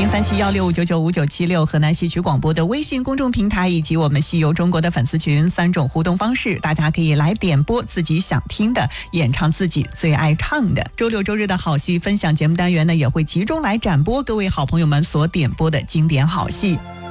03716599596河南戏曲广播的微信公众平台，以及我们戏游中国的粉丝群，3种互动方式，大家可以来点播自己想听的，演唱自己最爱唱的。周六周日的好戏分享节目单元呢，也会集中来展播各位好朋友们所点播的经典好戏。